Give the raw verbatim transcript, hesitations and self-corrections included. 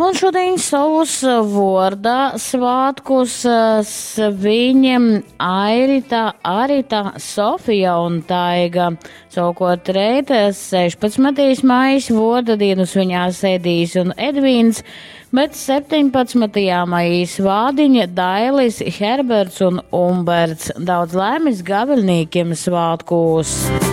Un šodien savus vorda svātkus svīņem Airita, Arita, Sofija un Taiga. Savukārt reit sešpadsmitais maijs vorda dienu sviņās Edijs un Edvīns, bet septiņpadsmitajā maijā svādiņa Dailis, Herberts un Umberts. Daudz laimes gaviļniekiem svātkos!